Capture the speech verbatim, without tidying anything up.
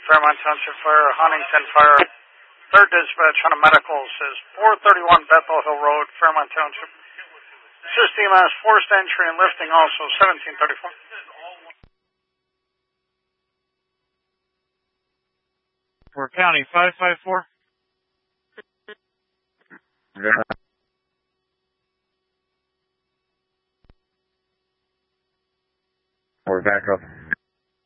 Fairmont Township Fire, Huntington Fire. Third dispatch on a medical says four thirty-one Bethel Hill Road, Fairmont Township. Assist E M S, forced entry and lifting also seventeen thirty-four. For County five five four. Yeah. We're back up.